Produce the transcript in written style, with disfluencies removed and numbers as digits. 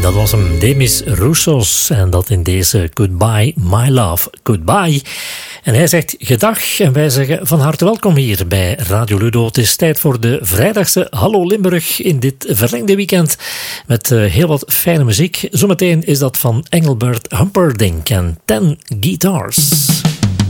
Dat was hem, Demis Roussos. En dat in deze Goodbye, My Love, Goodbye. En hij zegt gedag en wij zeggen van harte welkom hier bij Radio Ludo. Het is tijd voor de vrijdagse Hallo Limburg in dit verlengde weekend. Met heel wat fijne muziek. Zometeen is dat van Engelbert Humperdinck en 10 Guitars.